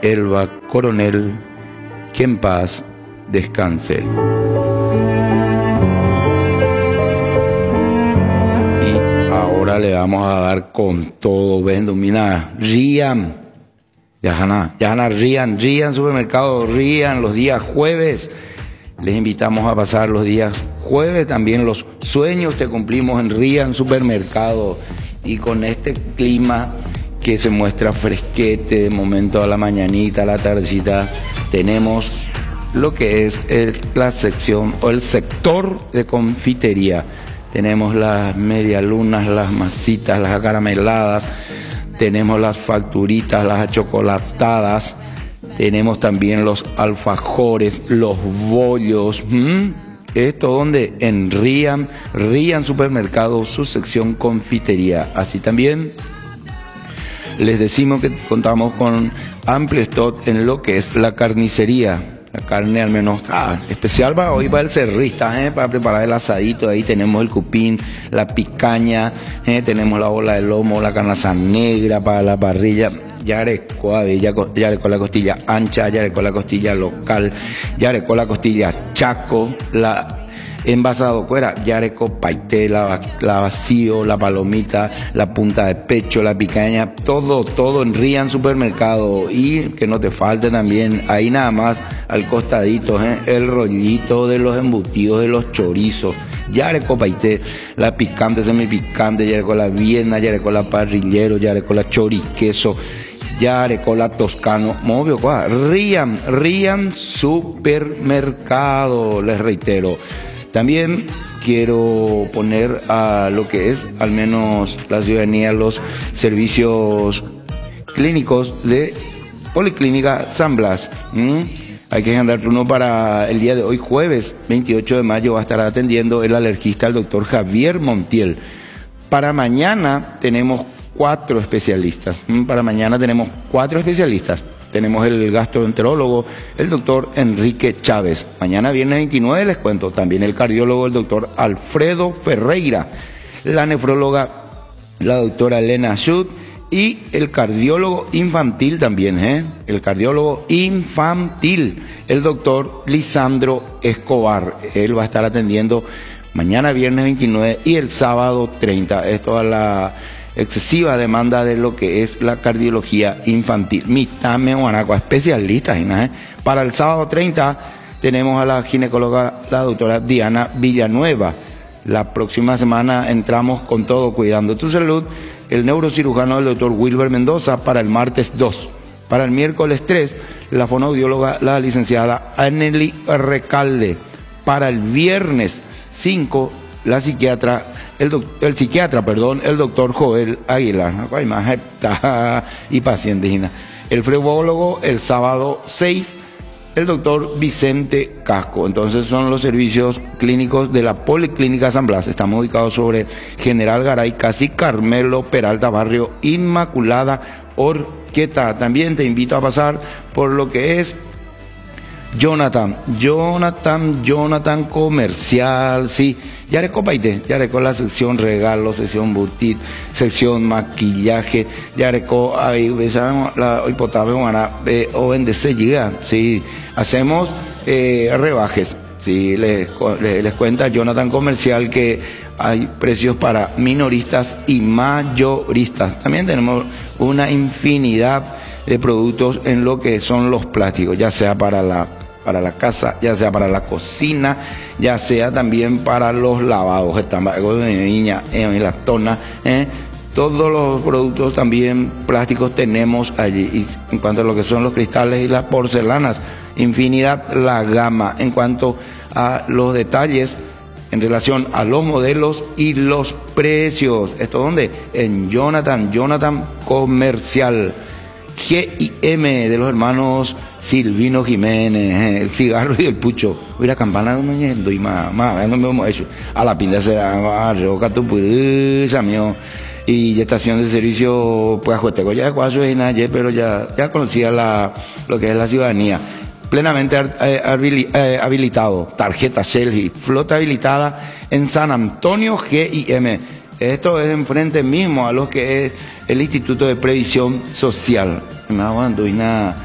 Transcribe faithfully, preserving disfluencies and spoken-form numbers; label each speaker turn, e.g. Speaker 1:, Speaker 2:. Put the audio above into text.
Speaker 1: Elba Coronel, que en paz descanse. Y ahora le vamos a dar con todo. Ven, domina, rían. Ya, ya, rían, rían, supermercado, rían los días jueves. Les invitamos a pasar los días jueves también. Los sueños te cumplimos en Rían Supermercado. Y con este clima que se muestra fresquete de momento a la mañanita, a la tardecita, tenemos lo que es el, la sección o el sector de confitería. Tenemos las medialunas, las masitas, las acarameladas, tenemos las facturitas, las achocolatadas, tenemos también los alfajores, los bollos. ¿Mm? Esto donde en Rían, Rían Supermercado, su sección confitería. Así también les decimos que contamos con amplio stock en lo que es la carnicería. La carne al menos ah, especial para hoy para el cerrista, ¿eh? Para preparar el asadito. Ahí tenemos el cupín, la picaña, ¿eh? Tenemos la bola de lomo, la carnaza negra para la parrilla. Yareco, ya con la costilla ancha, yareco la costilla local, yareco la costilla chaco, la envasado fuera, yareco paité, la, la vacío, la palomita, la punta de pecho, la picaña, todo, todo en Rían Supermercado. Y que no te falte también, ahí nada más al costadito, ¿eh? El rollito de los embutidos, de los chorizos, yareco paité, la picante, semipicante, yareco la viena, yareco la parrillero, yareco la choriqueso, yareco la toscano, movio, Rían, Rían Supermercado, les reitero. También quiero poner a lo que es, al menos la ciudadanía, los servicios clínicos de Policlínica San Blas. ¿Mm? Hay que agendar turno para el día de hoy, jueves veintiocho de mayo, va a estar atendiendo el alergista, el doctor Javier Montiel. Para mañana tenemos cuatro especialistas. ¿Mm? Para mañana tenemos cuatro especialistas. Tenemos el gastroenterólogo, el doctor Enrique Chávez. Mañana viernes veintinueve les cuento. También el cardiólogo, el doctor Alfredo Ferreira. La nefróloga, la doctora Elena Schut. Y el cardiólogo infantil también, ¿eh? El cardiólogo infantil, el doctor Lisandro Escobar. Él va a estar atendiendo mañana viernes veintinueve y el sábado treinta. Esto a la excesiva demanda de lo que es la cardiología infantil. Mitame Guanaco, especialistas, ¿eh? Para el sábado treinta tenemos a la ginecóloga, la doctora Diana Villanueva. La próxima semana entramos con todo, cuidando tu salud. El neurocirujano, el doctor Wilber Mendoza, para el martes dos. Para el miércoles tres, la fonoaudióloga, la licenciada Anneli Recalde. Para el viernes cinco, la psiquiatra, el, doc, el psiquiatra, perdón, el doctor Joel Aguilar. Y pacientes. El flebólogo, el sábado seis, el doctor Vicente Casco. Entonces son los servicios clínicos de la Policlínica San Blas. Estamos ubicados sobre General Garay, casi Carmelo Peralta, barrio Inmaculada Orqueta. También te invito a pasar por lo que es Jonathan, Jonathan, Jonathan Comercial, sí. Yareco Paite, Yareco la sección regalo, sección boutique, sección maquillaje, Yareco, ahí, la hoy potable, o en llega, sí. Hacemos eh, rebajes, sí. Les, les, les cuenta Jonathan Comercial que hay precios para minoristas y mayoristas. También tenemos una infinidad de productos en lo que son los plásticos, ya sea para la para la casa, ya sea para la cocina, ya sea también para los lavados, están en niña, en la tona, ¿eh? Todos los productos también plásticos tenemos allí. Y en cuanto a lo que son los cristales y las porcelanas, infinidad la gama. En cuanto a los detalles en relación a los modelos y los precios, ¿esto dónde? En Jonathan, Jonathan Comercial. G I M de los hermanos Silvino Jiménez, el cigarro y el pucho. Uy, la campana no y más, más, no me hemos hecho. A la pinta será, roca tu purisa, mío. Y estación de servicio, pues, Ajueteco, ya cuatro es nadie, pero ya, ya conocía la, lo que es la ciudadanía. Plenamente eh, habilitado, tarjeta Shell y flota habilitada en San Antonio G I M. Esto es enfrente mismo a lo que es el Instituto de Previsión Social. No aguanto y nada.